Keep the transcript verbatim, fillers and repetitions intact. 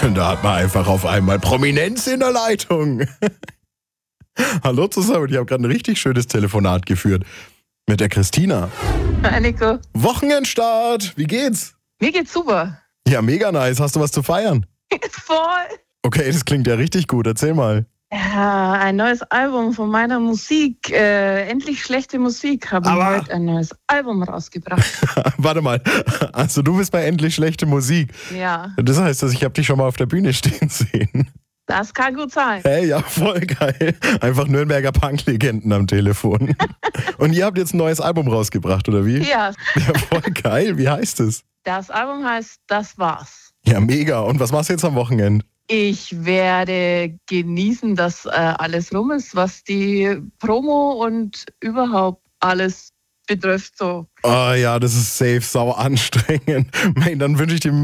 Da hat man einfach auf einmal Prominenz in der Leitung. Hallo zusammen, ich habe gerade ein richtig schönes Telefonat geführt mit der Christina. Hi Nico. Wochenendstart, wie geht's? Mir geht's super. Ja, mega nice. Hast du was zu feiern? Voll. Okay, das klingt ja richtig gut. Erzähl mal. Ja, ein neues Album von meiner Musik. Äh, endlich schlechte Musik. Habe ich Aber- heute ein neues Album rausgebracht. Warte mal, also du bist bei Endlich schlechte Musik. Ja, Das heißt, dass ich habe dich schon mal auf der Bühne stehen sehen. das kann gut sein. Hey, ja, voll geil. Einfach Nürnberger Punk-Legenden am Telefon. Und ihr habt jetzt ein neues Album rausgebracht, oder wie? Ja, Ja, voll geil. Wie heißt es? das Album heißt Das war's. Ja, mega. Und was machst du jetzt am Wochenende? Ich werde genießen, dass äh, alles rum ist, was die Promo und überhaupt alles betrifft. So. Oh ja, das ist safe, sau anstrengend. Man, dann wünsche ich dir